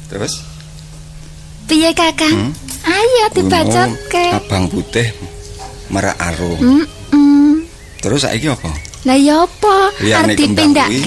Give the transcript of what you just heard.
Terus? Piye Kakang? Ayo dibacoke. Abang putih merak arum. Terus saiki apa? Lah ya apa? Arep dipindhake